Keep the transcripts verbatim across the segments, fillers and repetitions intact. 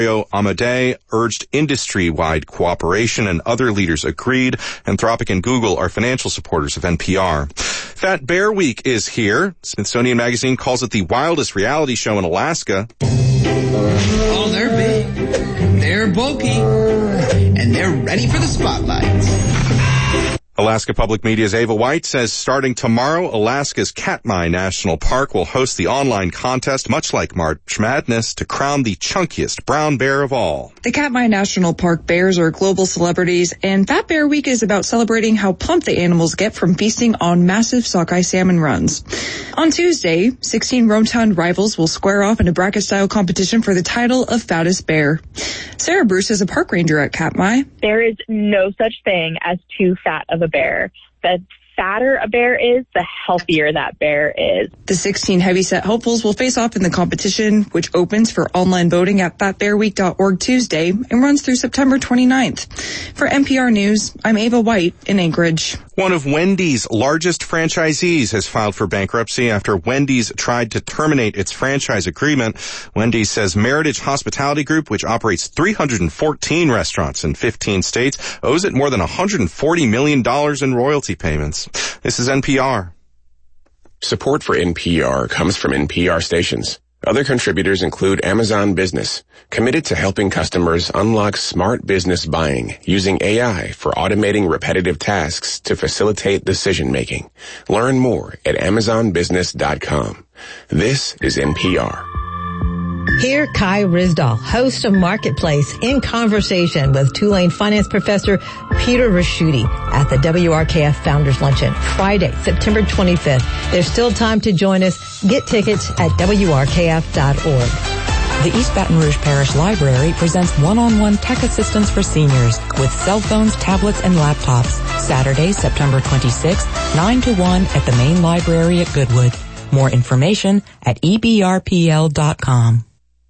Amadei urged industry-wide cooperation, and other leaders agreed. Anthropic and Google are financial supporters of N P R. Fat Bear Week is here. Smithsonian Magazine calls it the wildest reality show in Alaska. Oh, they're big, they're bulky, and they're ready for the spotlight. Alaska Public Media's Ava White says starting tomorrow, Alaska's Katmai National Park will host the online contest, much like March Madness, to crown the chunkiest brown bear of all. The Katmai National Park bears are global celebrities, and Fat Bear Week is about celebrating how plump the animals get from feasting on massive sockeye salmon runs. On Tuesday, sixteen rotund rivals will square off in a bracket-style competition for the title of fattest bear. Sarah Bruce is a park ranger at Katmai. There is no such thing as too fat of a bear. The fatter a bear is, the healthier that bear is. The sixteen heavyset hopefuls will face off in the competition, which opens for online voting at fat bear week dot org Tuesday and runs through September twenty-ninth. For N P R News, I'm Ava White in Anchorage. One of Wendy's largest franchisees has filed for bankruptcy after Wendy's tried to terminate its franchise agreement. Wendy's says Meritage Hospitality Group, which operates three hundred fourteen restaurants in fifteen states, owes it more than one hundred forty million dollars in royalty payments. This is N P R. Support for N P R comes from N P R stations. Other contributors include Amazon Business, committed to helping customers unlock smart business buying using A I for automating repetitive tasks to facilitate decision-making. Learn more at amazon business dot com. This is N P R. Here, Kai Ryssdal, host of Marketplace, in conversation with Tulane finance professor Peter Ricchiuti at the W R K F Founders Luncheon, Friday, September twenty-fifth. There's still time to join us. Get tickets at W R K F dot org. The East Baton Rouge Parish Library presents one-on-one tech assistance for seniors with cell phones, tablets, and laptops. Saturday, September twenty-sixth, nine to one at the main library at Goodwood. More information at E B R P L dot com.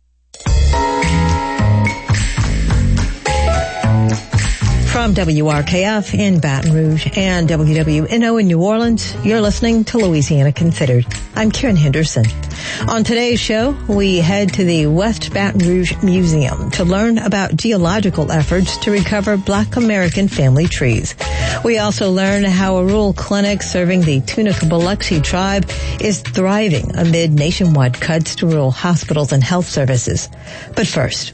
From W R K F in Baton Rouge and W W N O in New Orleans, you're listening to Louisiana Considered. I'm Karen Henderson. On today's show, we head to the West Baton Rouge Museum to learn about geological efforts to recover Black American family trees. We also learn how a rural clinic serving the Tunica Biloxi tribe is thriving amid nationwide cuts to rural hospitals and health services. But first,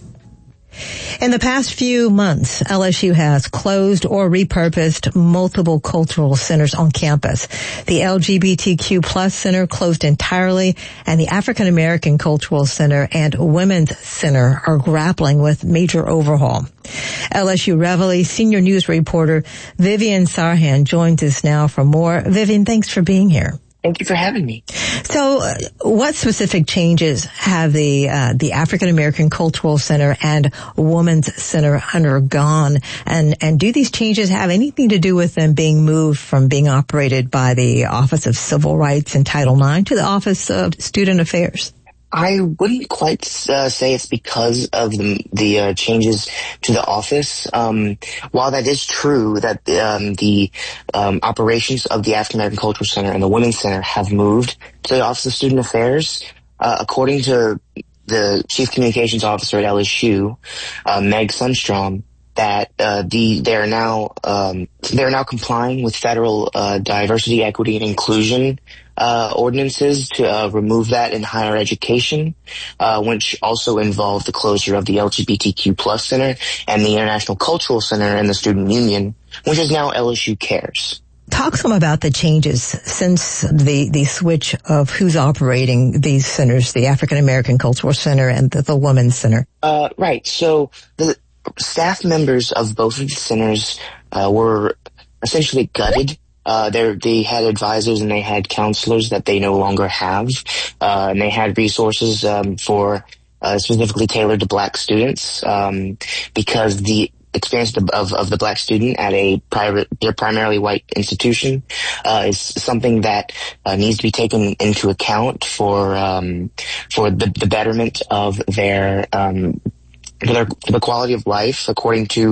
in the past few months, L S U has closed or repurposed multiple cultural centers on campus. The L G B T Q plus Center closed entirely, and the African American Cultural Center and Women's Center are grappling with major overhaul. L S U Reveille senior news reporter Vivian Sarhan joins us now for more. Vivian, thanks for being here. Thank you for having me. So, uh, what specific changes have the uh, the African American Cultural Center and Women's Center undergone, and and do these changes have anything to do with them being moved from being operated by the Office of Civil Rights and Title nine to the Office of Student Affairs? I wouldn't quite uh, say it's because of the, the uh, changes to the office. Um, while that is true that um, the um, operations of the African American Cultural Center and the Women's Center have moved to the Office of Student Affairs, uh, according to the Chief Communications Officer at L S U, uh, Meg Sundstrom, that uh, the they are now um, they are now complying with federal uh, diversity, equity, and inclusion uh, ordinances to uh, remove that in higher education, uh, which also involve the closure of the L G B T Q plus Center and the International Cultural Center and the Student Union, which is now L S U Cares. Talk some about the changes since the, the switch of who's operating these centers, the African American Cultural Center and the, the Women's Center. Uh, right. So the staff members of both of the centers uh, were essentially gutted. Uh, they they had advisors and they had counselors that they no longer have, uh, and they had resources um, for uh, specifically tailored to Black students um, because the experience of, of the Black student at a private, they're primarily white institution uh, is something that uh, needs to be taken into account for um, for the, the betterment of their um, for their for the quality of life, according to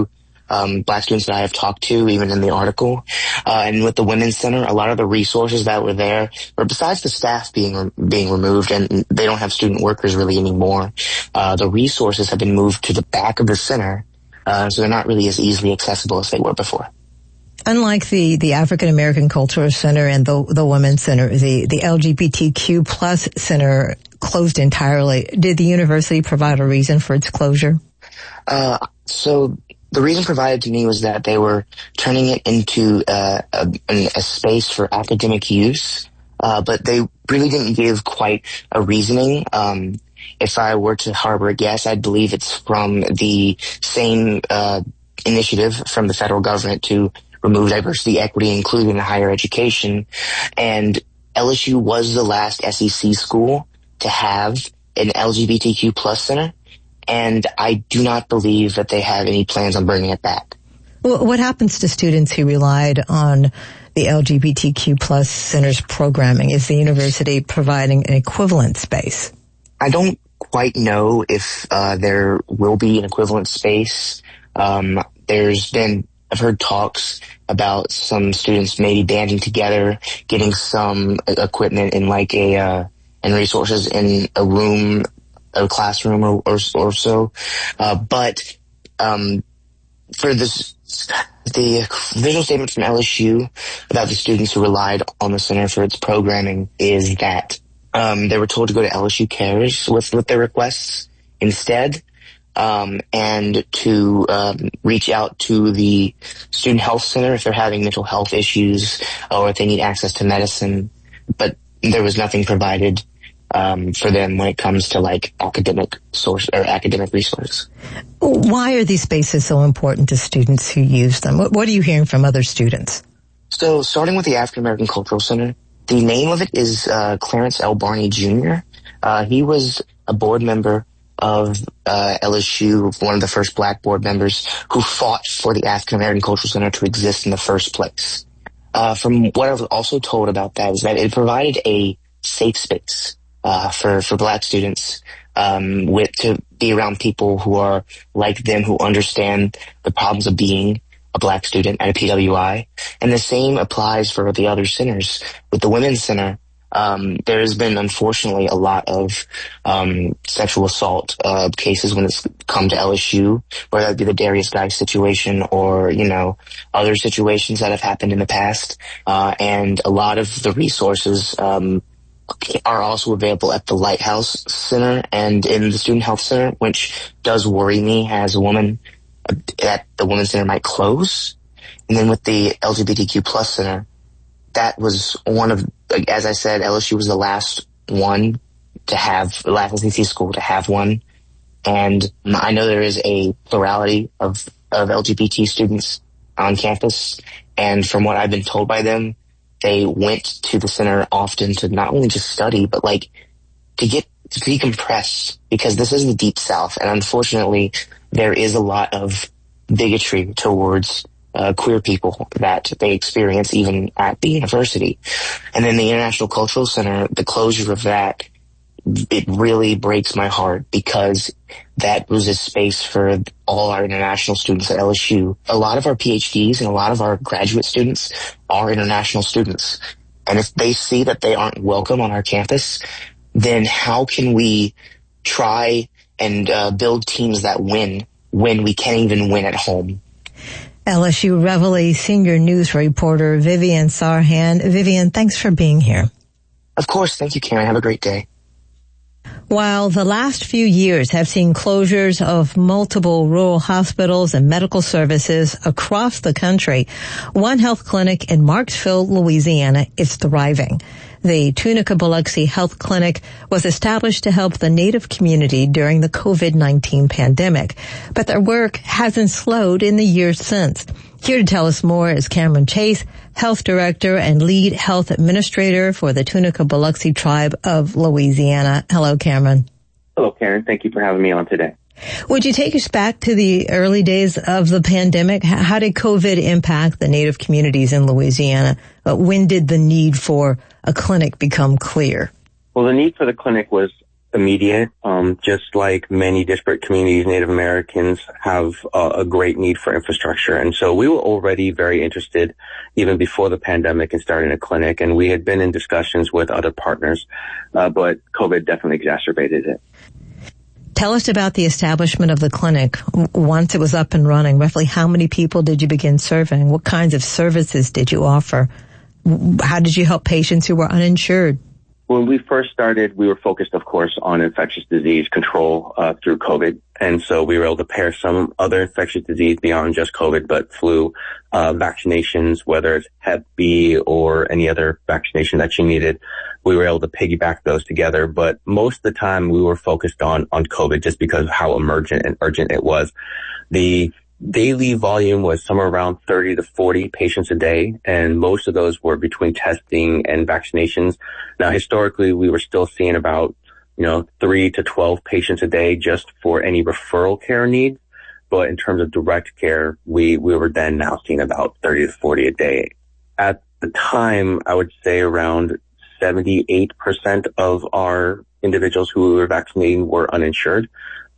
um, black students that I have talked to, even in the article. Uh, and with the Women's Center, a lot of the resources that were there, or besides the staff being re- being removed, and they don't have student workers really anymore, uh, the resources have been moved to the back of the center, uh, so they're not really as easily accessible as they were before. Unlike the, the African American Cultural Center and the the Women's Center, the, the L G B T Q plus center closed entirely. Did the university provide a reason for its closure? Uh, so the reason provided to me was that they were turning it into uh, a, a space for academic use, uh, but they really didn't give quite a reasoning. Um, if I were to harbor a guess, I'd believe it's from the same uh, initiative from the federal government to remove diversity, equity, including in higher education. And L S U was the last S E C school to have an L G B T Q plus center, and I do not believe that they have any plans on bringing it back. Well, what happens to students who relied on the L G B T Q plus center's programming? Is the university providing an equivalent space? I don't quite know if uh, there will be an equivalent space. Um, there's been, I've heard talks about some students maybe banding together, getting some equipment in like a, uh, and resources in a room, a classroom or, or, or so. Uh, but, um, for this, the visual statement from L S U about the students who relied on the center for its programming is that, um, they were told to go to L S U Cares with, with their requests instead. Um, and to, um, reach out to the Student Health Center if they're having mental health issues or if they need access to medicine. But there was nothing provided, um, for them when it comes to like academic source or academic resources. Why are these spaces so important to students who use them? What, what are you hearing from other students? So starting with the African American Cultural Center, the name of it is, uh, Clarence L. Barney Junior Uh, he was a board member of uh, L S U, one of the first black board members who fought for the African American Cultural Center to exist in the first place. Uh, from what I was also told about that is that it provided a safe space uh, for for black students um, with to be around people who are like them, who understand the problems of being a black student at a P W I. And the same applies for the other centers. With the Women's Center, Um, there has been, unfortunately, a lot of um, sexual assault uh, cases when it's come to L S U, whether that be the Darius Guy situation or, you know, other situations that have happened in the past. Uh, and a lot of the resources um, are also available at the Lighthouse Center and in the Student Health Center, which does worry me as a woman uh, that the Women's Center might close. And then with the L G B T Q plus Center, that was one of, as I said, L S U was the last one to have, the last S E C school to have one. And I know there is a plurality of, of L G B T students on campus. And from what I've been told by them, they went to the center often to not only just study, but like to get, to decompress, because this is the Deep South. And unfortunately, there is a lot of bigotry towards Uh, queer people that they experience even at the university. And then the International Cultural Center, the closure of that, it really breaks my heart because that was a space for all our international students at L S U. A lot of our P H Ds and a lot of our graduate students are international students. And if they see that they aren't welcome on our campus, then how can we try and uh, build teams that win when we can't even win at home? L S U Reveille senior news reporter Vivian Sarhan. Vivian, thanks for being here. Of course. Thank you, Karen. Have a great day. While the last few years have seen closures of multiple rural hospitals and medical services across the country, one health clinic in Marksville, Louisiana is thriving. The Tunica Biloxi Health Clinic was established to help the Native community during the covid nineteen pandemic, but their work hasn't slowed in the years since. Here to tell us more is Cameron Chase, Health Director and Lead Health Administrator for the Tunica Biloxi Tribe of Louisiana. Hello, Cameron. Hello, Karen. Thank you for having me on today. Would you take us back to the early days of the pandemic? How did COVID impact the Native communities in Louisiana? When did the need for a clinic become clear? Well, the need for the clinic was immediate. Um, just like many disparate communities, Native Americans have uh, a great need for infrastructure. And so we were already very interested even before the pandemic in starting a clinic. And we had been in discussions with other partners, uh, but COVID definitely exacerbated it. Tell us about the establishment of the clinic. Once it was up and running, roughly how many people did you begin serving? What kinds of services did you offer? How did you help patients who were uninsured? When we first started, we were focused, of course, on infectious disease control uh, through COVID. And so we were able to pair some other infectious disease beyond just COVID, but flu, uh, vaccinations, whether it's Hep B or any other vaccination that you needed. We were able to piggyback those together. But most of the time we were focused on, on COVID just because of how emergent and urgent it was. The daily volume was somewhere around thirty to forty patients a day, and most of those were between testing and vaccinations. Now, historically, we were still seeing about, you know, three to twelve patients a day just for any referral care needs. But in terms of direct care, we, we were then now seeing about thirty to forty a day. At the time, I would say around seventy-eight percent of our individuals who we were vaccinating were uninsured.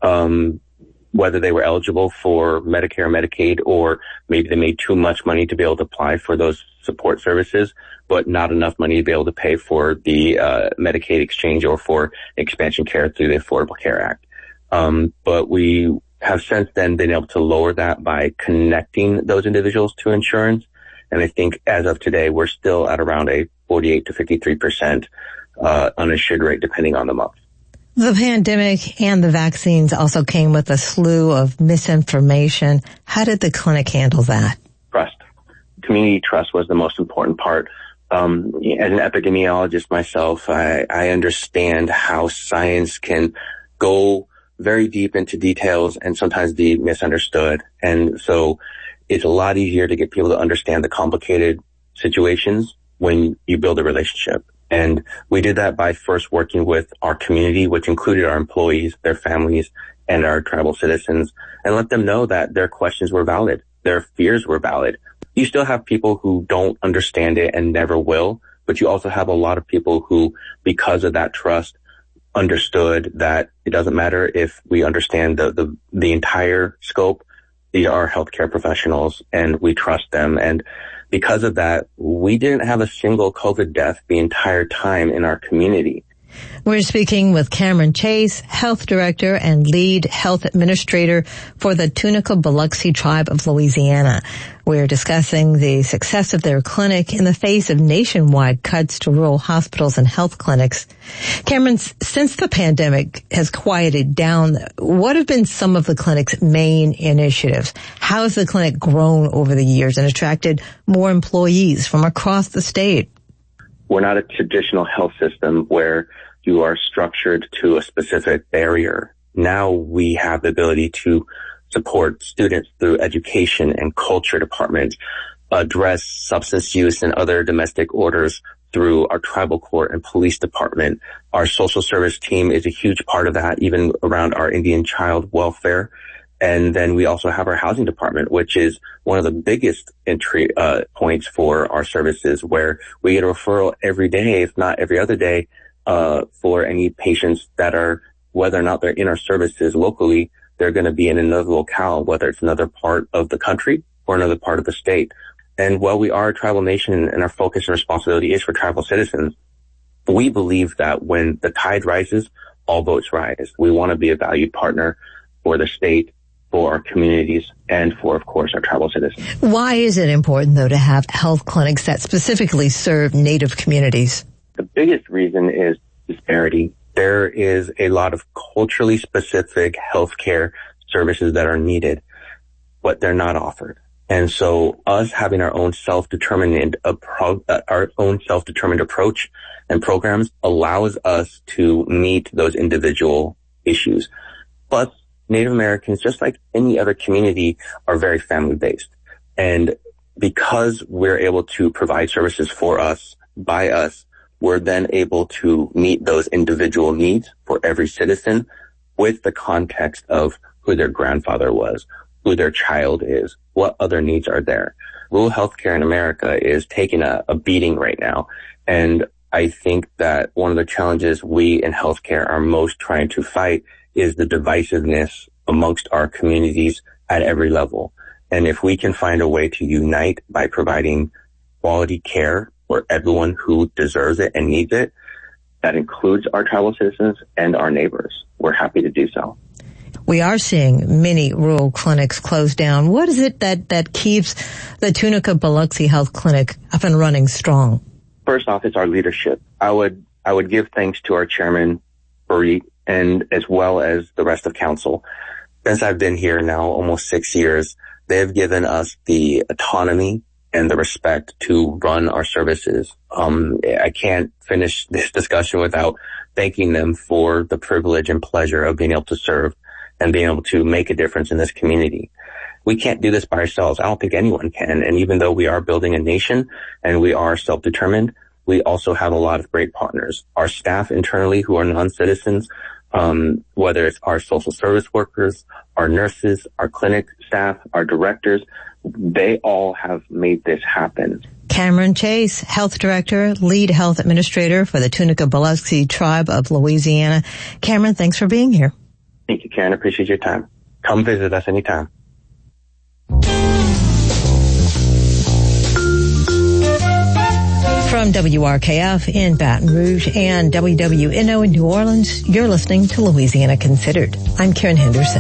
Um, whether they were eligible for Medicare, Medicaid, or maybe they made too much money to be able to apply for those support services, but not enough money to be able to pay for the uh, Medicaid exchange or for expansion care through the Affordable Care Act. Um, but we have since then been able to lower that by connecting those individuals to insurance. And I think as of today, we're still at around a forty-eight to fifty-three percent uh, uninsured rate, depending on the month. The pandemic and the vaccines also came with a slew of misinformation. How did the clinic handle that? Trust. Community trust was the most important part. Um, as an epidemiologist myself, I, I understand how science can go very deep into details and sometimes be misunderstood. And so it's a lot easier to get people to understand the complicated situations when you build a relationship. And we did that by first working with our community, which included our employees, their families, and our tribal citizens, and let them know that their questions were valid. Their fears were valid. You still have people who don't understand it and never will, but you also have a lot of people who, because of that trust, understood that it doesn't matter if we understand the, the, the entire scope. These are healthcare professionals and we trust them. And because of that, we didn't have a single COVID death the entire time in our community. We're speaking with Cameron Chase, Health Director and Lead Health Administrator for the Tunica Biloxi Tribe of Louisiana. We're discussing the success of their clinic in the face of nationwide cuts to rural hospitals and health clinics. Cameron, since the pandemic has quieted down, what have been some of the clinic's main initiatives? How has the clinic grown over the years and attracted more employees from across the state? We're not a traditional health system where you are structured to a specific barrier. Now we have the ability to support students through education and culture departments, address substance use and other domestic orders through our tribal court and police department. Our social service team is a huge part of that, even around our Indian child welfare. And then we also have our housing department, which is one of the biggest entry uh, points for our services, where we get a referral every day, if not every other day, uh for any patients that are, whether or not they're in our services locally, they're going to be in another locale, whether it's another part of the country or another part of the state. And while we are a tribal nation and our focus and responsibility is for tribal citizens, we believe that when the tide rises, all boats rise. We want to be a valued partner for the state, for our communities, and for, of course, our tribal citizens. Why is it important, though, to have health clinics that specifically serve Native communities? The biggest reason is disparity. There is a lot of culturally specific healthcare services that are needed, but they're not offered. And so us having our own self-determined, appro- uh, our own self-determined approach and programs allows us to meet those individual issues. But Native Americans, just like any other community, are very family-based. And because we're able to provide services for us, by us, we're then able to meet those individual needs for every citizen with the context of who their grandfather was, who their child is, what other needs are there. Rural healthcare in America is taking a, a beating right now. And I think that one of the challenges we in healthcare are most trying to fight is the divisiveness amongst our communities at every level. And if we can find a way to unite by providing quality care for everyone who deserves it and needs it, that includes our tribal citizens and our neighbors, we're happy to do so. We are seeing many rural clinics close down. What is it that, that keeps the Tunica Biloxi Health Clinic up and running strong? First off, it's our leadership. I would I would give thanks to our chairman, Fareed, and as well as the rest of council. Since I've been here now almost six years, they've given us the autonomy and the respect to run our services. Um, I can't finish this discussion without thanking them for the privilege and pleasure of being able to serve and being able to make a difference in this community. We can't do this by ourselves. I don't think anyone can. And even though we are building a nation and we are self-determined, we also have a lot of great partners. Our staff internally who are non-citizens, um, whether it's our social service workers, our nurses, our clinic staff, our directors, they all have made this happen. Cameron Chase, Health Director, Lead Health Administrator for the Tunica Biloxi Tribe of Louisiana. Cameron, thanks for being here. Thank you, Karen. Appreciate your time. Come visit us anytime. From W R K F in Baton Rouge and W W N O in New Orleans, you're listening to Louisiana Considered. I'm Karen Henderson.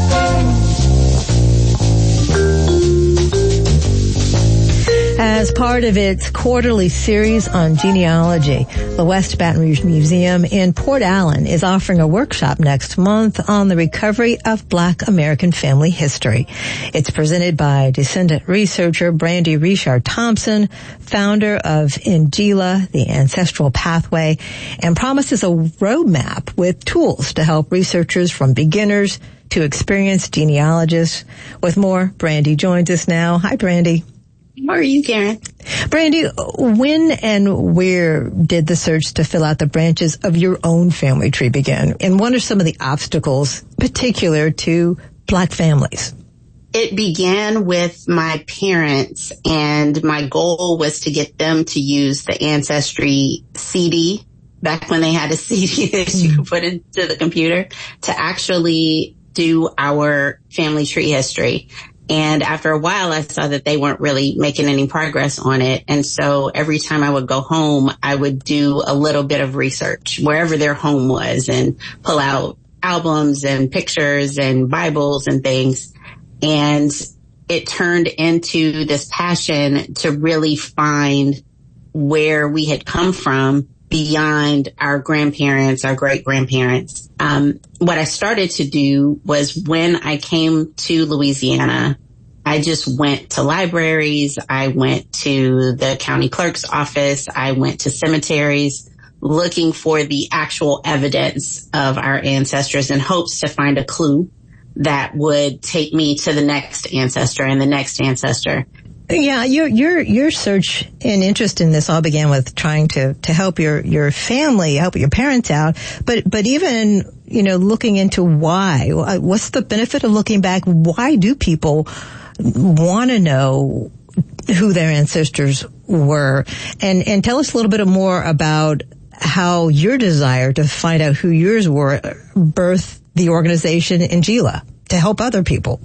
As part of its quarterly series on genealogy, the West Baton Rouge Museum in Port Allen is offering a workshop next month on the recovery of Black American family history. It's presented by descendant researcher Brandy Richard Thompson, founder of Njila, the Ancestral Pathway, and promises a roadmap with tools to help researchers from beginners to experienced genealogists. With more, Brandy joins us now. Hi, Brandy. How are you, Karen? Brandy, when and where did the search to fill out the branches of your own family tree begin? And what are some of the obstacles particular to Black families? It began with my parents, and my goal was to get them to use the Ancestry C D, back when they had a C D that you could put into the computer, to actually do our family tree history. And after a while, I saw that they weren't really making any progress on it. And so every time I would go home, I would do a little bit of research wherever their home was and pull out albums and pictures and Bibles and things. And it turned into this passion to really find where we had come from beyond our grandparents, our great-grandparents. Um, what I started to do was, when I came to Louisiana, I just went to libraries, I went to the county clerk's office, I went to cemeteries, looking for the actual evidence of our ancestors in hopes to find a clue that would take me to the next ancestor and the next ancestor. Yeah, your your your search and interest in this all began with trying to to help your your family, help your parents out. But but even, you know, looking into why, what's the benefit of looking back? Why do people want to know who their ancestors were? And and tell us a little bit more about how your desire to find out who yours were birthed the organization Njila to help other people.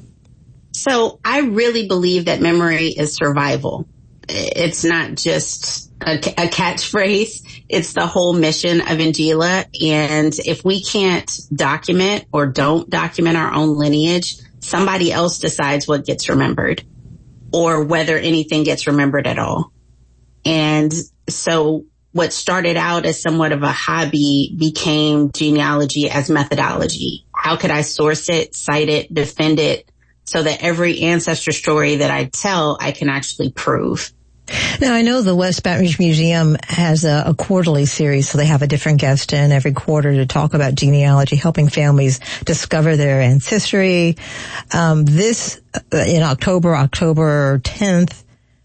So I really believe that memory is survival. It's not just a, a catchphrase. It's the whole mission of Njila. And if we can't document or don't document our own lineage, somebody else decides what gets remembered or whether anything gets remembered at all. And so what started out as somewhat of a hobby became genealogy as methodology. How could I source it, cite it, defend it, so that every ancestor story that I tell, I can actually prove? Now, I know the West Baton Rouge Museum has a, a quarterly series, so they have a different guest in every quarter to talk about genealogy, helping families discover their ancestry. Um, this, uh, in October, October tenth,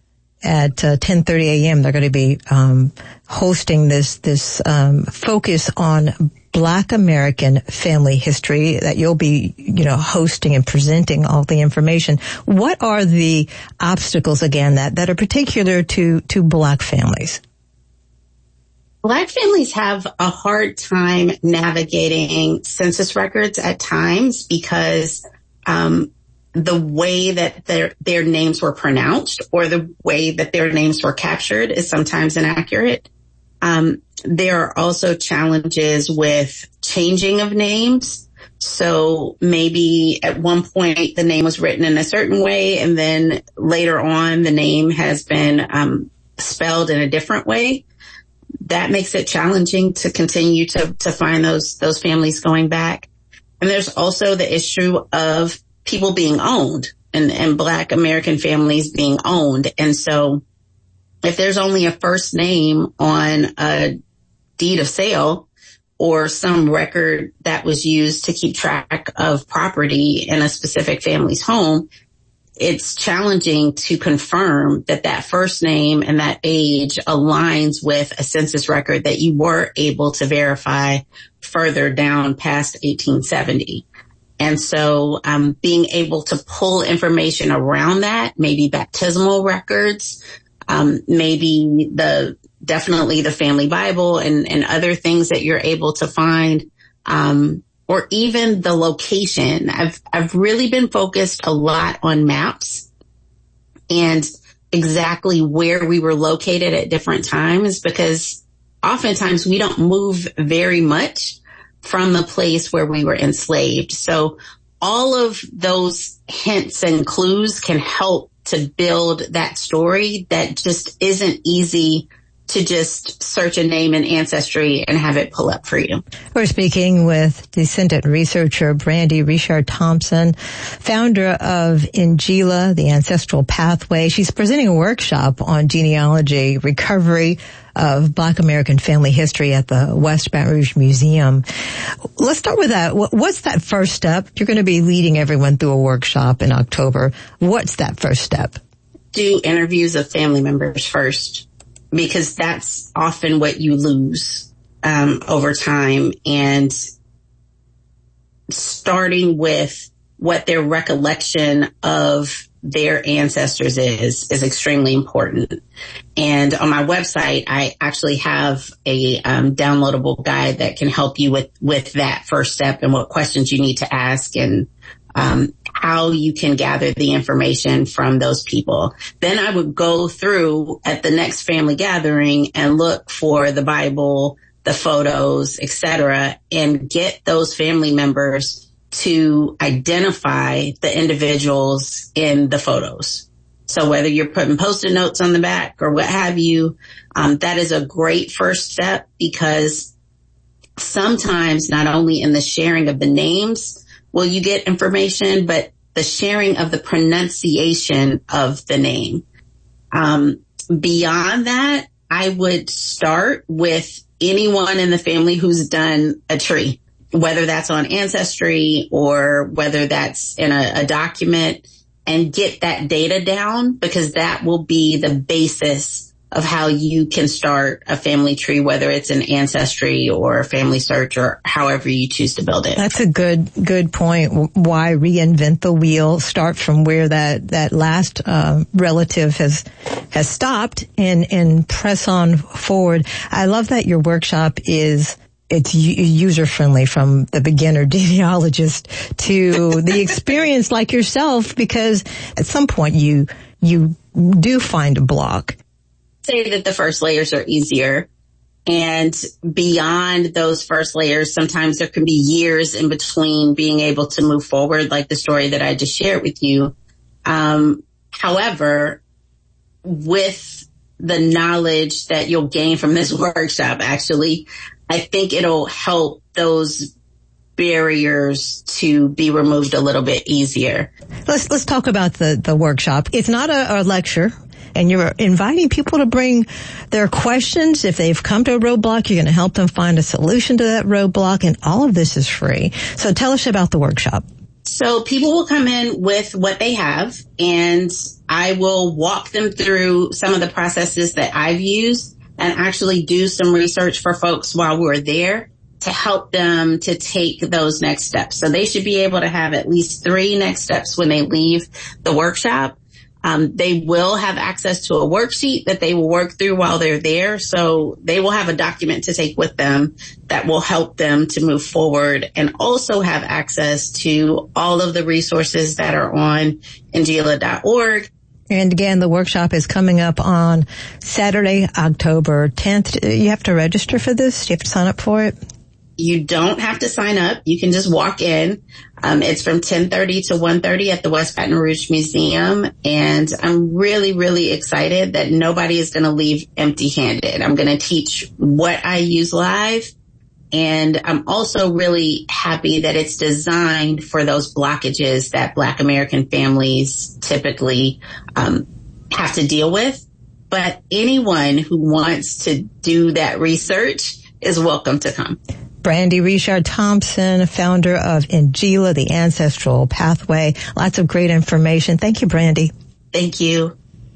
at uh, ten thirty a.m., they're going to be um, hosting this this um, focus on Black American family history that you'll be, you know, hosting and presenting all the information. What are the obstacles, again, that, that are particular to, to Black families? Black families have a hard time navigating census records at times because um, the way that their their names were pronounced or the way that their names were captured is sometimes inaccurate. Um, there are also challenges with changing of names. So maybe at one point the name was written in a certain way, and then later on the name has been um, spelled in a different way. That makes it challenging to continue to, to find those, those families going back. And there's also the issue of people being owned and, and Black American families being owned. And so if there's only a first name on a deed of sale or some record that was used to keep track of property in a specific family's home, it's challenging to confirm that that first name and that age aligns with a census record that you were able to verify further down past eighteen seventy. And so um, being able to pull information around that, maybe baptismal records, um, maybe the definitely the family Bible and, and other things that you're able to find, um, or even the location. I've, I've really been focused a lot on maps and exactly where we were located at different times, because oftentimes we don't move very much from the place where we were enslaved. So all of those hints and clues can help to build that story that just isn't easy to just search a name in Ancestry and have it pull up for you. We're speaking with descendant researcher Brandy Richard Thompson, founder of Njila, the Ancestral Pathway. She's presenting a workshop on genealogy, recovery of Black American family history at the West Baton Rouge Museum. Let's start with that. What's that first step? You're going to be leading everyone through a workshop in October. What's that first step? Do interviews of family members first, because that's often what you lose um, over time. And starting with what their recollection of their ancestors is, is extremely important. And on my website, I actually have a um, downloadable guide that can help you with, with that first step and what questions you need to ask and um, how you can gather the information from those people. Then I would go through at the next family gathering and look for the Bible, the photos, et cetera, and get those family members to identify the individuals in the photos. So whether you're putting Post-it notes on the back or what have you, um, that is a great first step, because sometimes not only in the sharing of the names will you get information, but the sharing of the pronunciation of the name. Um, beyond that, I would start with anyone in the family who's done a tree, whether that's on Ancestry or whether that's in a, a document, and get that data down, because that will be the basis of how you can start a family tree, whether it's an Ancestry or a Family Search or however you choose to build it. That's a good, good point. Why reinvent the wheel? Start from where that, that last, uh, relative has, has stopped and, and press on forward. I love that your workshop is, it's user friendly, from the beginner genealogist to the experienced like yourself, because at some point you, you do find a block. Say that the first layers are easier, and beyond those first layers, sometimes there can be years in between being able to move forward, like the story that I just shared with you. Um, however, with the knowledge that you'll gain from this workshop, actually, I think it'll help those barriers to be removed a little bit easier. Let's let's talk about the, the workshop. It's not a, a lecture, and you're inviting people to bring their questions. If they've come to a roadblock, you're going to help them find a solution to that roadblock, and all of this is free. So tell us about the workshop. So people will come in with what they have, and I will walk them through some of the processes that I've used and actually do some research for folks while we're there to help them to take those next steps. So they should be able to have at least three next steps when they leave the workshop. Um, they will have access to a worksheet that they will work through while they're there. So they will have a document to take with them that will help them to move forward, and also have access to all of the resources that are on N G L A dot org. And again, the workshop is coming up on Saturday, October tenth. You have to register for this? Do you have to sign up for it? You don't have to sign up. You can just walk in. Um, it's from ten thirty to one thirty at the West Baton Rouge Museum. And I'm really, really excited that nobody is going to leave empty-handed. I'm going to teach what I use live. And I'm also really happy that it's designed for those blockages that Black American families typically um, have to deal with. But anyone who wants to do that research is welcome to come. Brandy Richard Thompson, founder of N G L A, the Ancestral Pathway. Lots of great information. Thank you, Brandy. Thank you.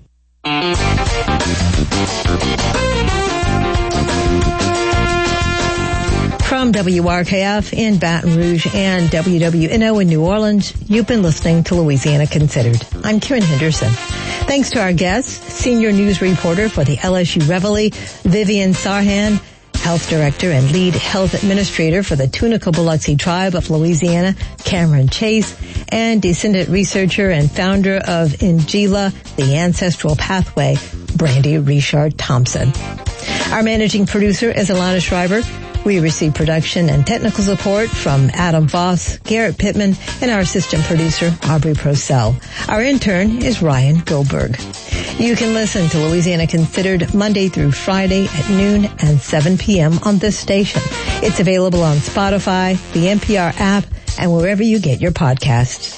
From W R K F in Baton Rouge and W W N O in New Orleans, you've been listening to Louisiana Considered. I'm Karen Henderson. Thanks to our guests, senior news reporter for the L S U Reveille, Vivian Sarhan, Health Director and Lead Health Administrator for the Tunica Biloxi Tribe of Louisiana, Cameron Chase, and descendant researcher and founder of N G L A, the Ancestral Pathway, Brandy Richard Thompson. Our managing producer is Alana Schreiber. We receive production and technical support from Adam Voss, Garrett Pittman, and our assistant producer, Aubrey Procell. Our intern is Ryan Goldberg. You can listen to Louisiana Considered Monday through Friday at noon and seven p.m. on this station. It's available on Spotify, the N P R app, and wherever you get your podcasts.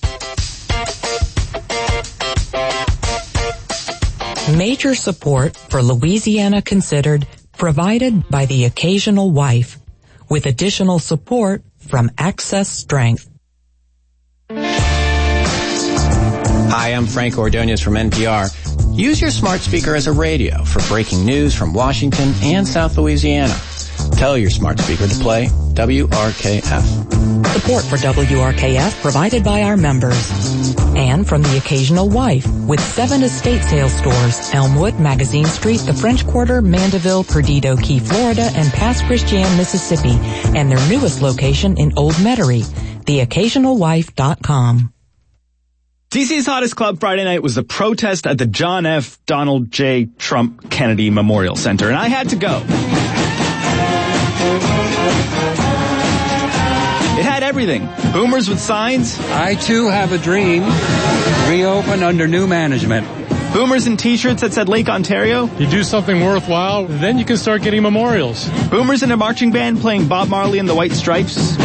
Major support for Louisiana Considered provided by The Occasional Wife, with additional support from Access Strength. Hi, I'm Frank Ordonez from N P R. Use your smart speaker as a radio for breaking news from Washington and South Louisiana. Tell your smart speaker to play W R K F. Support for W R K F provided by our members. And from The Occasional Wife, with seven estate sales stores, Elmwood, Magazine Street, the French Quarter, Mandeville, Perdido Key, Florida, and Pass Christian, Mississippi, and their newest location in Old Metairie, the occasional wife dot com. D C's Hottest Club Friday night was the protest at the John F. Donald J. Trump Kennedy Memorial Center, and I had to go. It had everything. Boomers with signs. I, too, have a dream. Reopen under new management. Boomers in T-shirts that said Lake Ontario. You do something worthwhile, then you can start getting memorials. Boomers in a marching band playing Bob Marley and the White Stripes.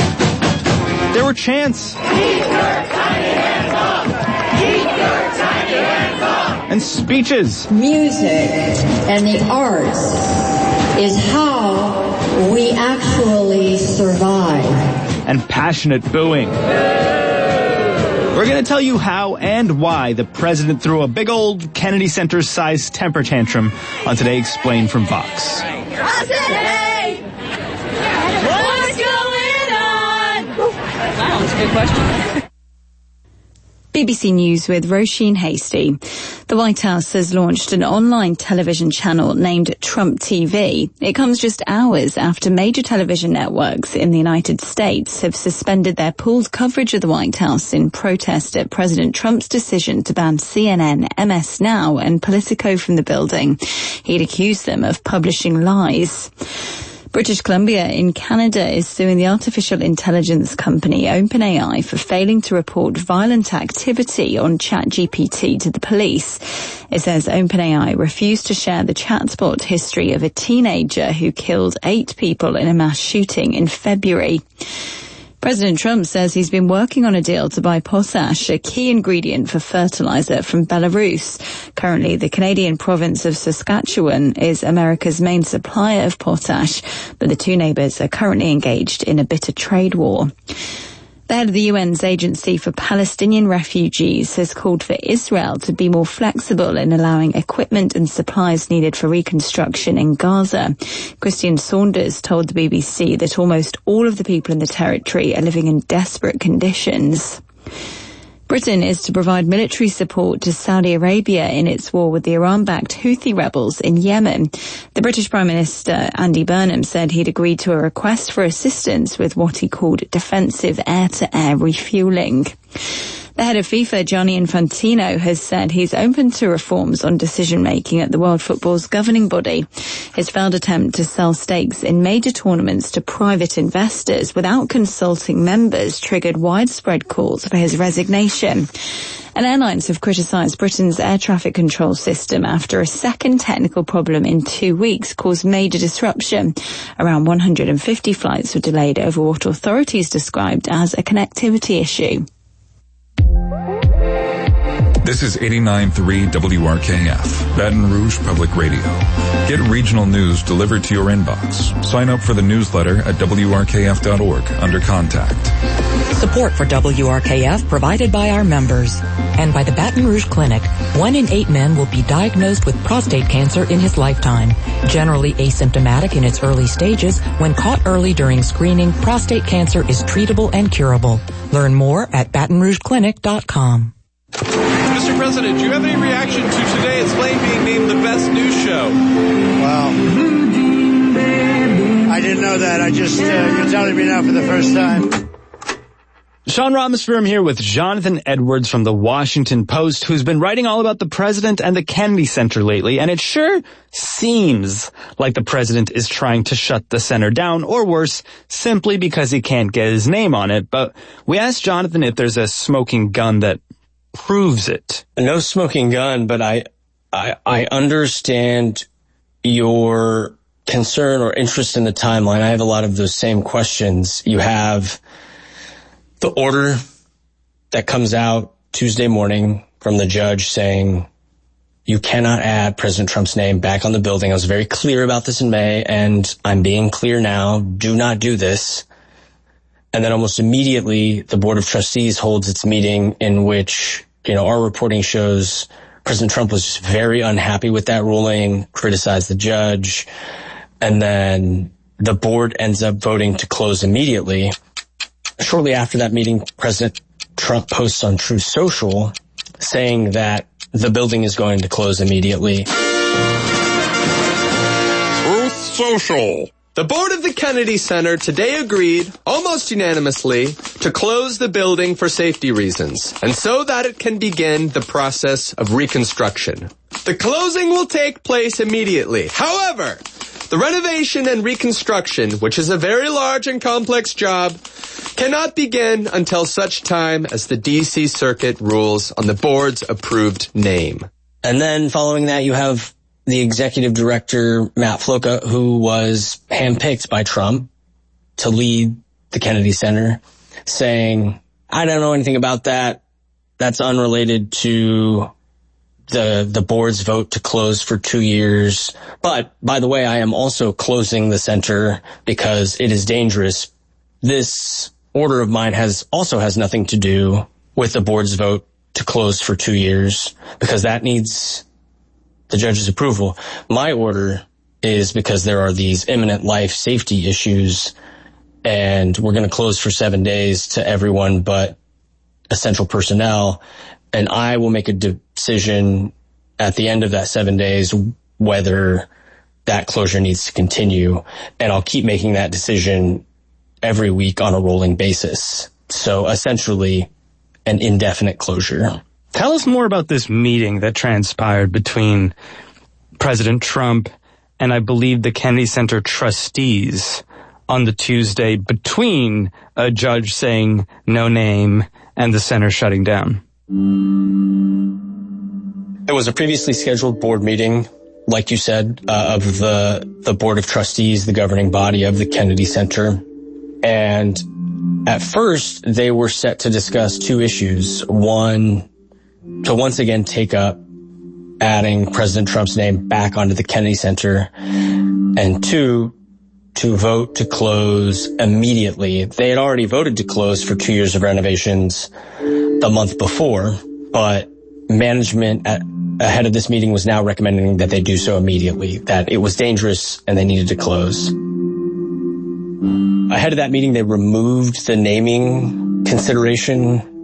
There were chants. Keep your tiny hands off! Keep your tiny hands off! And speeches. Music and the arts is how we actually survive. And passionate booing. We're going to tell you how and why the president threw a big old Kennedy Center-sized temper tantrum on Today Explained from Vox. I said, hey! What's going on? Wow, that's a good question. B B C News with Roisin Hasty. The White House has launched an online television channel named Trump T V. It comes just hours after major television networks in the United States have suspended their pooled coverage of the White House in protest at President Trump's decision to ban C N N, M S Now, and Politico from the building. He'd accused them of publishing lies. British Columbia in Canada is suing the artificial intelligence company OpenAI for failing to report violent activity on ChatGPT to the police. It says OpenAI refused to share the chatbot history of a teenager who killed eight people in a mass shooting in February. President Trump says he's been working on a deal to buy potash, a key ingredient for fertilizer, from Belarus. Currently, the Canadian province of Saskatchewan is America's main supplier of potash, but the two neighbours are currently engaged in a bitter trade war. The head of the U N's Agency for Palestinian Refugees has called for Israel to be more flexible in allowing equipment and supplies needed for reconstruction in Gaza. Christian Saunders told the B B C that almost all of the people in the territory are living in desperate conditions. Britain is to provide military support to Saudi Arabia in its war with the Iran-backed Houthi rebels in Yemen. The British Prime Minister, Andy Burnham, said he'd agreed to a request for assistance with what he called defensive air-to-air refuelling. The head of FIFA, Gianni Infantino, has said he's open to reforms on decision-making at the World Football's governing body. His failed attempt to sell stakes in major tournaments to private investors without consulting members triggered widespread calls for his resignation. And airlines have criticised Britain's air traffic control system after a second technical problem in two weeks caused major disruption. Around one hundred fifty flights were delayed over what authorities described as a connectivity issue. This is eighty-nine point three W R K F, Baton Rouge Public Radio. Get regional news delivered to your inbox. Sign up for the newsletter at W R K F dot org under Contact. Support for W R K F provided by our members and by the Baton Rouge Clinic. One in eight men will be diagnosed with prostate cancer in his lifetime. Generally asymptomatic in its early stages, when caught early during screening, prostate cancer is treatable and curable. Learn more at baton rouge clinic dot com. Mister President, do you have any reaction to Today It's Lane being named the best news show? Wow. I didn't know that. I just, uh, you're telling me now for the first time. Sean Rameswaram here with Jonathan Edwards from the Washington Post, who's been writing all about the president and the Kennedy Center lately, and it sure seems like the president is trying to shut the center down, or worse, simply because he can't get his name on it. But we asked Jonathan if there's a smoking gun that proves it. No smoking gun, but I, I, I understand your concern or interest in the timeline. I have a lot of those same questions. You have the order that comes out Tuesday morning from the judge saying you cannot add President Trump's name back on the building. I was very clear about this in May, and I'm being clear now. Do not do this. And then almost immediately, the Board of Trustees holds its meeting in which, you know, our reporting shows President Trump was very unhappy with that ruling, criticized the judge, and then the board ends up voting to close immediately. Shortly after that meeting, President Trump posts on Truth Social saying that the building is going to close immediately. Truth Social. The board of the Kennedy Center today agreed, almost unanimously, to close the building for safety reasons, and so that it can begin the process of reconstruction. The closing will take place immediately. However, the renovation and reconstruction, which is a very large and complex job, cannot begin until such time as the D C Circuit rules on the board's approved name. And then following that, you have the executive director, Matt Floca, who was handpicked by Trump to lead the Kennedy Center, saying, I don't know anything about that. That's unrelated to the the board's vote to close for two years. But, by the way, I am also closing the center because it is dangerous. This order of mine has also has nothing to do with the board's vote to close for two years because that needs the judge's approval. My order is because there are these imminent life safety issues, and we're going to close for seven days to everyone but essential personnel, and I will make a decision at the end of that seven days whether that closure needs to continue, and I'll keep making that decision every week on a rolling basis. So essentially, an indefinite closure. Tell us more about this meeting that transpired between President Trump and I believe the Kennedy Center trustees on the Tuesday between a judge saying no name and the center shutting down. It was a previously scheduled board meeting, like you said, uh, of the, the Board of Trustees, the governing body of the Kennedy Center. And at first, they were set to discuss two issues. One, to once again take up adding President Trump's name back onto the Kennedy Center, and two, to vote to close immediately. They had already voted to close for two years of renovations the month before, but management at, ahead of this meeting was now recommending that they do so immediately, that it was dangerous and they needed to close. Ahead of that meeting, they removed the naming consideration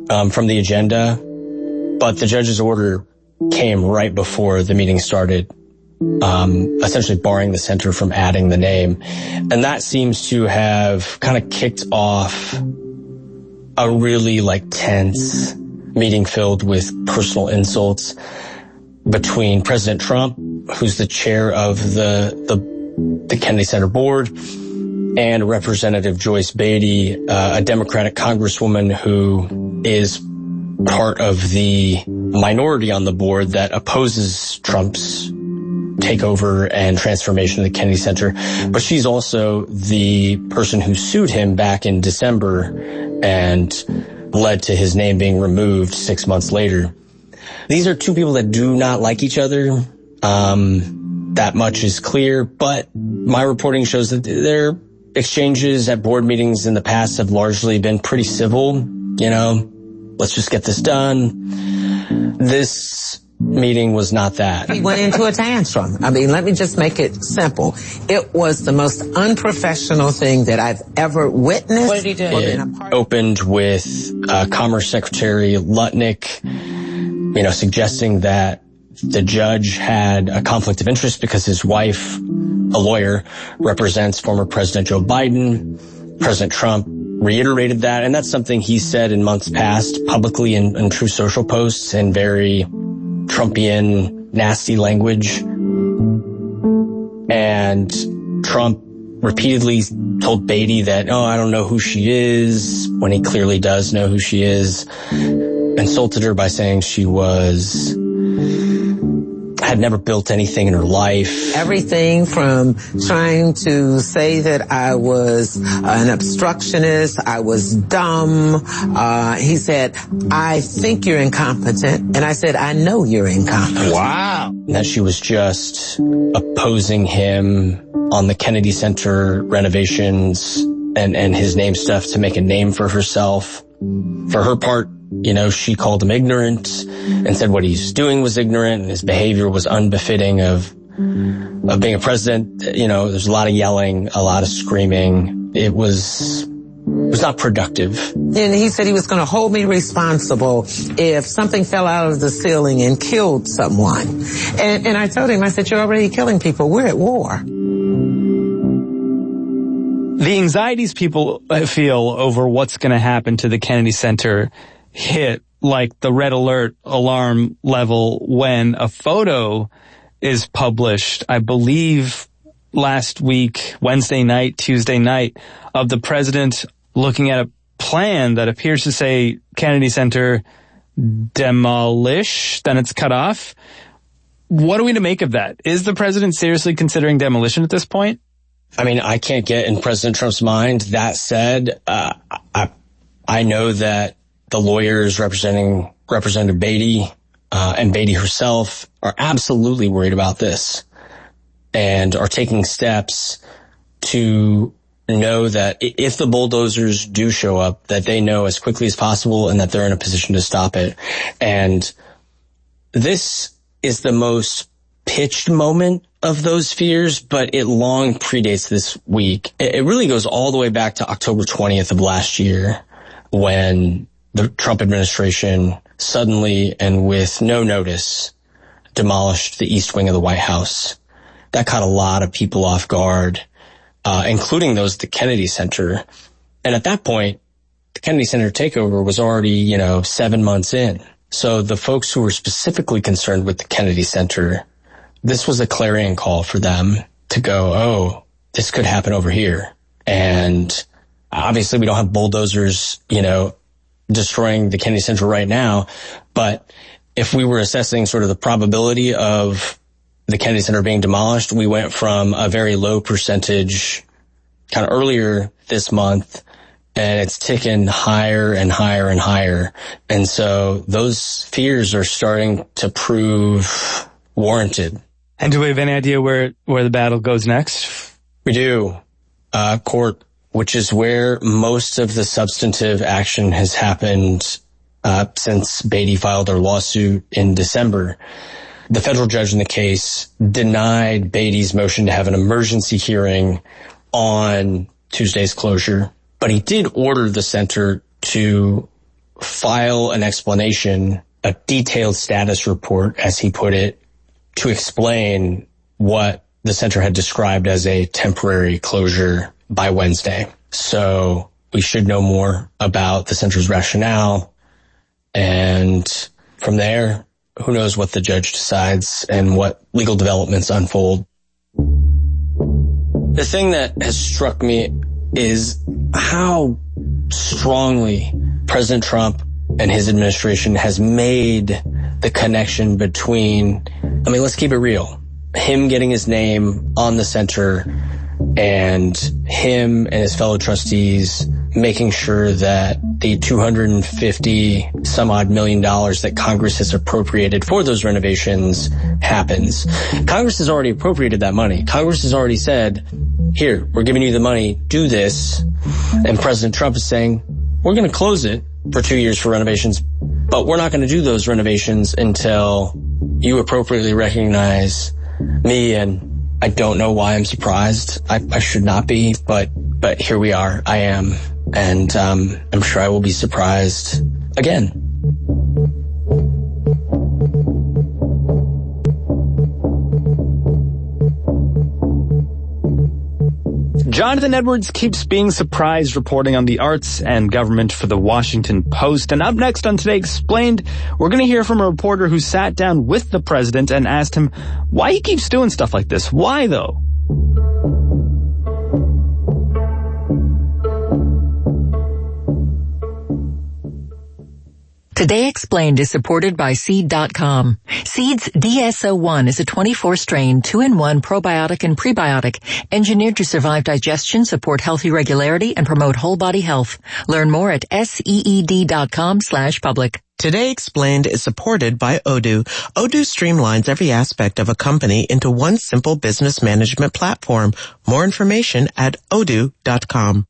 um, from the agenda, but the judge's order came right before the meeting started, um, essentially barring the center from adding the name. And that seems to have kind of kicked off a really like tense meeting filled with personal insults between President Trump, who's the chair of the, the, the Kennedy Center board, and Representative Joyce Beatty, uh, a Democratic congresswoman who is part of the minority on the board that opposes Trump's takeover and transformation of the Kennedy Center. But she's also the person who sued him back in December and led to his name being removed six months later. These are two people that do not like each other. Um, that much is clear, but my reporting shows that their exchanges at board meetings in the past have largely been pretty civil. You know, let's just get this done. This meeting was not that. He went into a tantrum. I mean, let me just make it simple. It was the most unprofessional thing that I've ever witnessed. What did he do? It opened with uh, Commerce Secretary Lutnick, you know, suggesting that the judge had a conflict of interest because his wife, a lawyer, represents former President Joe Biden. President Trump reiterated that, and that's something he said in months past publicly in, in True Social posts in very Trumpian, nasty language. And Trump repeatedly told Beatty that, oh, I don't know who she is, when he clearly does know who she is. Insulted her by saying she was, had never built anything in her life. Everything from trying to say that I was an obstructionist, I was dumb. Uh, he said, I think you're incompetent. And I said, I know you're incompetent. Wow. That she was just opposing him on the Kennedy Center renovations and, and his name stuff to make a name for herself. For her part, you know, she called him ignorant and said what he's doing was ignorant and his behavior was unbefitting of of being a president. You know, there's a lot of yelling, a lot of screaming. It was it was not productive. And he said he was going to hold me responsible if something fell out of the ceiling and killed someone. And, and I told him, I said, you're already killing people. We're at war. The anxieties people feel over what's going to happen to the Kennedy Center hit like the red alert alarm level when a photo is published, I believe last week, Wednesday night, Tuesday night, of the president looking at a plan that appears to say Kennedy Center demolish, then it's cut off. What are we to make of that? Is the president seriously considering demolition at this point? I mean, I can't get in President Trump's mind. That said, uh, I, I know that the lawyers representing Representative Beatty uh, and Beatty herself are absolutely worried about this and are taking steps to know that if the bulldozers do show up, that they know as quickly as possible and that they're in a position to stop it. And this is the most pitched moment of those fears, but it long predates this week. It really goes all the way back to October twentieth of last year when the Trump administration suddenly and with no notice demolished the east wing of the White House. That caught a lot of people off guard, uh, including those at the Kennedy Center. And at that point, the Kennedy Center takeover was already, you know, seven months in. So the folks who were specifically concerned with the Kennedy Center, this was a clarion call for them to go, oh, this could happen over here. And obviously we don't have bulldozers, you know, destroying the Kennedy Center right now. But if we were assessing sort of the probability of the Kennedy Center being demolished, we went from a very low percentage kind of earlier this month, and it's ticking higher and higher and higher. And so those fears are starting to prove warranted. And do we have any idea where, where the battle goes next? We do. Uh, court, which is where most of the substantive action has happened uh, since Beatty filed her lawsuit in December. The federal judge in the case denied Beatty's motion to have an emergency hearing on Tuesday's closure, but he did order the center to file an explanation, a detailed status report, as he put it, to explain what the center had described as a temporary closure by Wednesday. So we should know more about the center's rationale. And from there, who knows what the judge decides and what legal developments unfold. The thing that has struck me is how strongly President Trump and his administration has made the connection between, I mean, let's keep it real, him getting his name on the center and him and his fellow trustees making sure that the two hundred fifty some odd million dollars that Congress has appropriated for those renovations happens. Congress has already appropriated that money. Congress has already said, here, we're giving you the money, do this. And President Trump is saying, we're going to close it for two years for renovations, but we're not going to do those renovations until you appropriately recognize me. And I don't know why I'm surprised. I, I should not be, but but here we are. I am. And um, I'm sure I will be surprised again. Jonathan Edwards keeps being surprised, reporting on the arts and government for the Washington Post. And up next on Today Explained, we're going to hear from a reporter who sat down with the president and asked him why he keeps doing stuff like this. Why, though? Today Explained is supported by Seed dot com. Seed's D S O one is a twenty-four strain, two in one probiotic and prebiotic, engineered to survive digestion, support healthy regularity, and promote whole body health. Learn more at seed dot com slash public. Today Explained is supported by Odoo. Odoo streamlines every aspect of a company into one simple business management platform. More information at odoo dot com.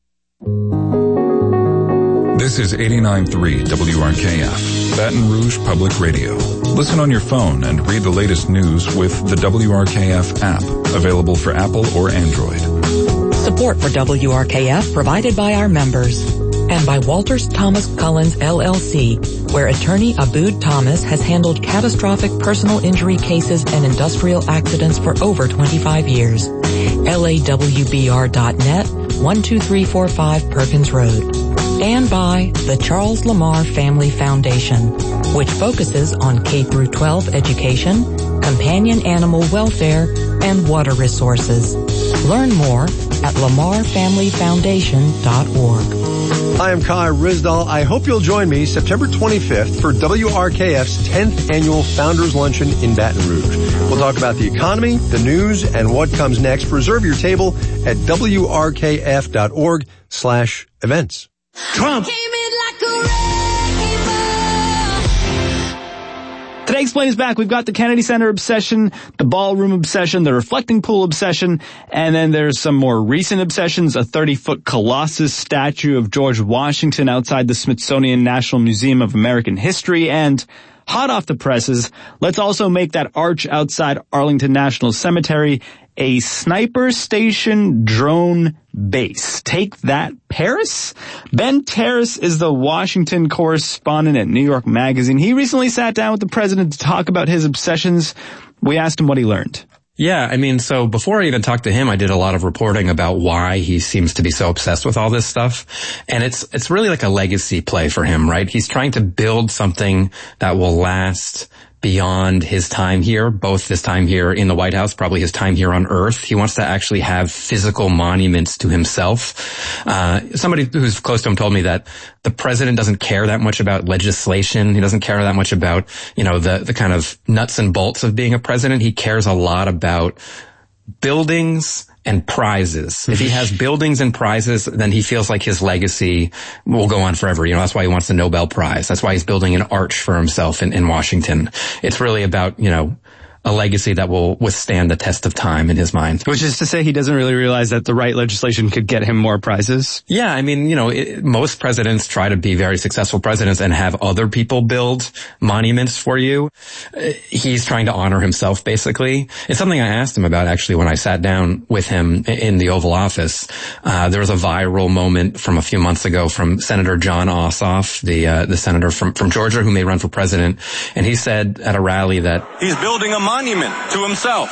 This is eighty-nine point three W R K F, Baton Rouge Public Radio. Listen on your phone and read the latest news with the W R K F app, available for Apple or Android. Support for W R K F provided by our members and by Walters Thomas Collins L L C, where attorney Abood Thomas has handled catastrophic personal injury cases and industrial accidents for over twenty-five years. L A W B R dot net, one two three four five Perkins Road. And by the Charles Lamar Family Foundation, which focuses on K through twelve education, companion animal welfare, and water resources. Learn more at lamar family foundation dot org. Hi, I'm Kai Rizdal. I hope you'll join me September twenty-fifth for W R K F's tenth Annual Founders Luncheon in Baton Rouge. We'll talk about the economy, the news, and what comes next. Reserve your table at W R K F dot org slash events. Trump! Today Explained is back. We've got the Kennedy Center obsession, the ballroom obsession, the reflecting pool obsession, and then there's some more recent obsessions, a thirty-foot Colossus statue of George Washington outside the Smithsonian National Museum of American History, and hot off the presses, let's also make that arch outside Arlington National Cemetery a sniper station drone base. Take that, Paris? Ben Terrace is the Washington correspondent at New York Magazine. He recently sat down with the president to talk about his obsessions. We asked him what he learned. Yeah, I mean, so before I even talked to him, I did a lot of reporting about why he seems to be so obsessed with all this stuff. And it's, it's really like a legacy play for him, right? He's trying to build something that will last beyond his time here, both his time here in the White House, probably his time here on Earth. He wants to actually have physical monuments to himself. Uh, somebody who's close to him told me that the president doesn't care that much about legislation. He doesn't care that much about, you know, the, the kind of nuts and bolts of being a president. He cares a lot about buildings and prizes. If he has buildings and prizes, then he feels like his legacy will go on forever. You know, that's why he wants the Nobel Prize. That's why he's building an arch for himself in, in Washington. It's really about, you know, a legacy that will withstand the test of time in his mind. Which is to say he doesn't really realize that the right legislation could get him more prizes? Yeah, I mean, you know, it, most presidents try to be very successful presidents and have other people build monuments for you. Uh, he's trying to honor himself, basically. It's something I asked him about, actually, when I sat down with him in the Oval Office. Uh, there was a viral moment from a few months ago from Senator Jon Ossoff, the uh, the senator from, from Georgia who may run for president, and he said at a rally that he's building a monument to himself.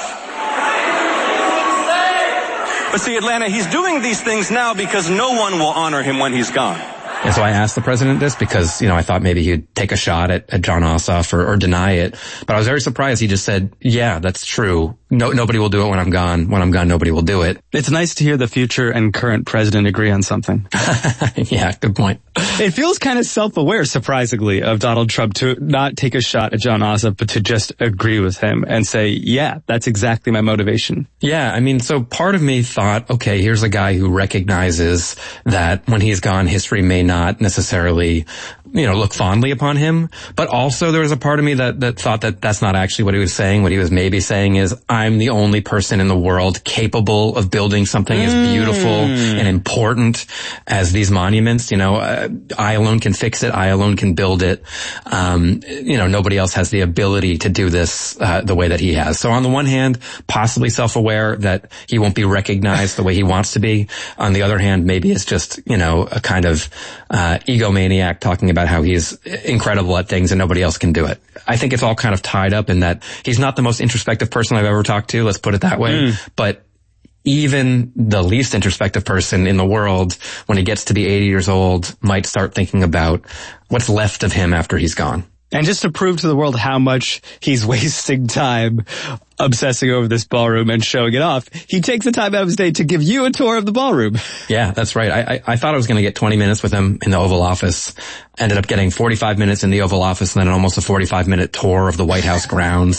But see, Atlanta, he's doing these things now because no one will honor him when he's gone. And so I asked the president this because, you know, I thought maybe he'd take a shot at, at Jon Ossoff or, or deny it. But I was very surprised. He just said, yeah, that's true. No, nobody will do it when I'm gone. When I'm gone, nobody will do it. It's nice to hear the future and current president agree on something. Yeah, good point. It feels kind of self-aware, surprisingly, of Donald Trump to not take a shot at Jon Ossoff, but to just agree with him and say, yeah, that's exactly my motivation. Yeah, I mean, so part of me thought, okay, here's a guy who recognizes that when he's gone, history may not necessarily, you know, look fondly upon him. But also there was a part of me that, that thought that that's not actually what he was saying. What he was maybe saying is, I'm the only person in the world capable of building something mm. as beautiful and important as these monuments. You know, uh, I alone can fix it. I alone can build it. Um, you know, nobody else has the ability to do this uh, the way that he has. So on the one hand, possibly self-aware that he won't be recognized the way he wants to be. On the other hand, maybe it's just, you know, a kind of uh egomaniac talking about how he's incredible at things and nobody else can do it. I think it's all kind of tied up in that he's not the most introspective person I've ever talked to, let's put it that way. Mm. But even the least introspective person in the world, when he gets to be eighty years old, might start thinking about what's left of him after he's gone. And just to prove to the world how much he's wasting time obsessing over this ballroom and showing it off, he takes the time out of his day to give you a tour of the ballroom. Yeah, that's right. I, I, I thought I was going to get twenty minutes with him in the Oval Office. Ended up getting forty-five minutes in the Oval Office and then almost a forty-five minute tour of the White House grounds.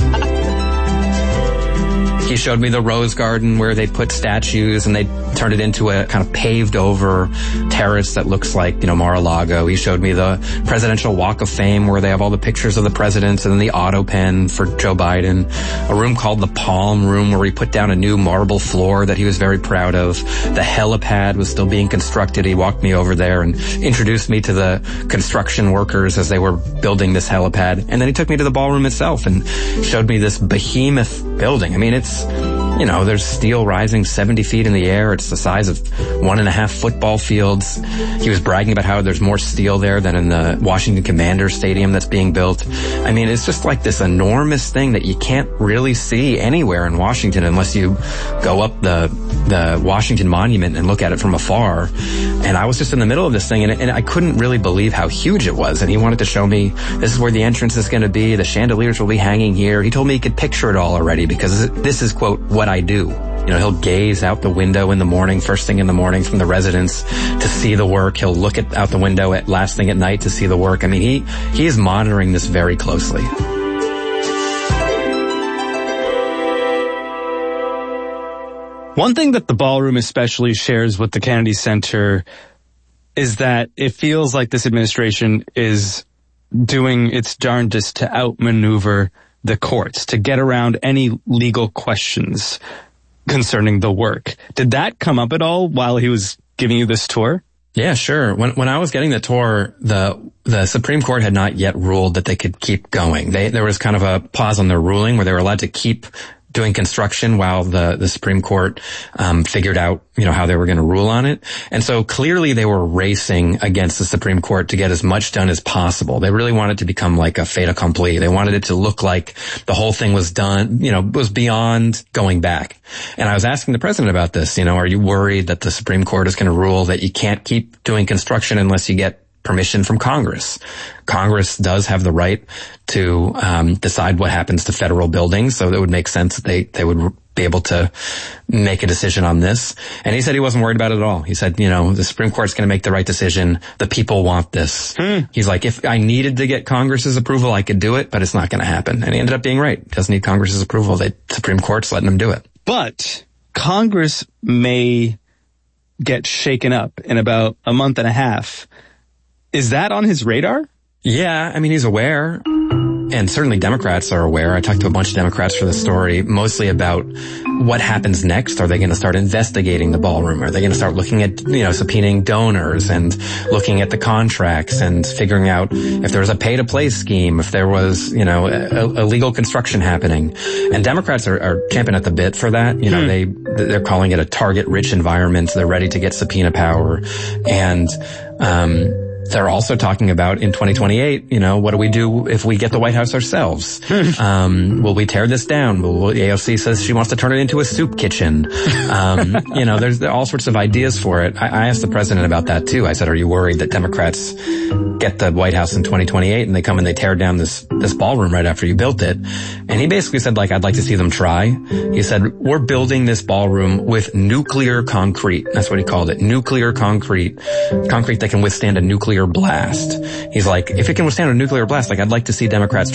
He showed me the Rose Garden where they put statues and they turned it into a kind of paved over terrace that looks like, you know, Mar-a-Lago. He showed me the Presidential Walk of Fame where they have all the pictures of the presidents and then the auto pen for Joe Biden. A room called the Palm Room where he put down a new marble floor that he was very proud of. The helipad was still being constructed. He walked me over there and introduced me to the construction workers as they were building this helipad. And then he took me to the ballroom itself and showed me this behemoth building. I mean, it's, you know, there's steel rising seventy feet in the air. It's the size of one and a half football fields. He was bragging about how there's more steel there than in the Washington Commanders Stadium that's being built. I mean, it's just like this enormous thing that you can't really see anywhere in Washington unless you go up the the Washington Monument and look at it from afar. And I was just in the middle of this thing, and, and I couldn't really believe how huge it was. And he wanted to show me, this is where the entrance is going to be. The chandeliers will be hanging here. He told me he could picture it all already because this is, quote, what I do. You know, he'll gaze out the window in the morning, first thing in the morning from the residence to see the work. He'll look at, out the window at last thing at night to see the work. I mean, he, he is monitoring this very closely. One thing that the ballroom especially shares with the Kennedy Center is that it feels like this administration is doing its darndest to outmaneuver the courts, to get around any legal questions concerning the work. Did that come up at all while he was giving you this tour? Yeah, sure. When when I was getting the tour, the the Supreme Court had not yet ruled that they could keep going. They there was kind of a pause on their ruling where they were allowed to keep doing construction while the, the Supreme Court um figured out, you know, how they were going to rule on it. And so clearly they were racing against the Supreme Court to get as much done as possible. They really wanted to become like a fait accompli. They wanted it to look like the whole thing was done, you know, was beyond going back. And I was asking the president about this, you know, are you worried that the Supreme Court is going to rule that you can't keep doing construction unless you get permission from Congress? Congress does have the right to um decide what happens to federal buildings, so it would make sense that they they would be able to make a decision on this. And he said he wasn't worried about it at all. He said, you know, the Supreme Court's going to make the right decision. The people want this. Hmm. He's like, if I needed to get Congress's approval, I could do it, but it's not going to happen. And he ended up being right. Doesn't need Congress's approval. The Supreme Court's letting him do it. But Congress may get shaken up in about a month and a half. Is that on his radar? Yeah, I mean, he's aware. And and certainly Democrats are aware. I talked to a bunch of Democrats for this story, mostly about what happens next. Are they going to start investigating the ballroom? Are they going to start looking at, you know, subpoenaing donors and looking at the contracts and figuring out if there was a pay-to-play scheme, if there was, you know, illegal construction happening? And Democrats are, are champing at the bit for that. You know, hmm. they, they're calling it a target-rich environment. They're ready to get subpoena power. And, um, they're also talking about in twenty twenty-eight, you know, what do we do if we get the White House ourselves? um, will we tear this down? Will, A O C says she wants to turn it into a soup kitchen. Um, you know, there's all sorts of ideas for it. I, I asked the president about that too. I said, are you worried that Democrats get the White House in twenty twenty-eight and they come and they tear down this, this ballroom right after you built it? And he basically said, like, I'd like to see them try. He said, we're building this ballroom with nuclear concrete. That's what he called it. Nuclear concrete. Concrete that can withstand a nuclear blast. He's like, if it can withstand a nuclear blast, like, I'd like to see Democrats